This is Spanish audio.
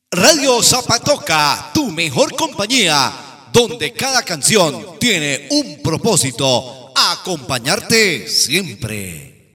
Radio Zapatoca, tu mejor compañía, donde cada canción tiene un propósito, acompañarte siempre.